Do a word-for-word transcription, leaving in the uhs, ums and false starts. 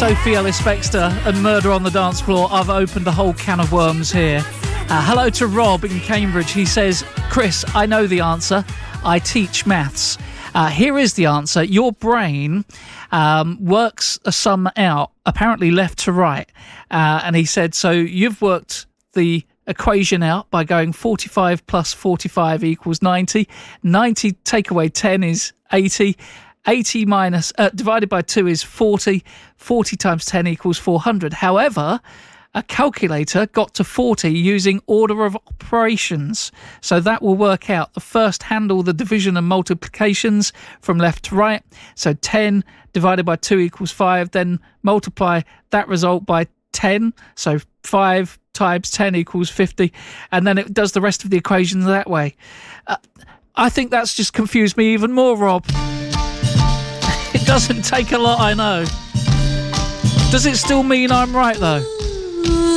Sophie Ellis-Bextor and Murder on the Dance Floor. I've opened a whole can of worms here. Uh, hello to Rob in Cambridge. He says, Chris, I know the answer. I teach maths. Uh, here is the answer. Your brain um, works a sum out, apparently left to right. Uh, and he said, so you've worked the equation out by going forty-five plus forty-five equals ninety. ninety take away ten is eighty. eighty minus uh, divided by two is forty. forty times ten equals four hundred. However, a calculator got to forty using order of operations. So that will work out. The first handle the division and multiplications from left to right. So ten divided by two equals five. Then multiply that result by ten. So five times ten equals fifty. And then it does the rest of the equations that way. Uh, I think that's just confused me even more, Rob. It doesn't take a lot, I know. Does it still mean I'm right, though?